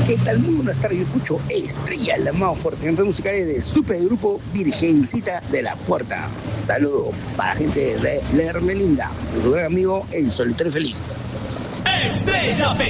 ¿Qué tal? Muy buenas tardes, yo escucho Estrella, la más fuerte musicales de supergrupo Virgencita de la Puerta. Saludo para la gente de la Hermelinda, su gran amigo El Solitario Feliz. Estrella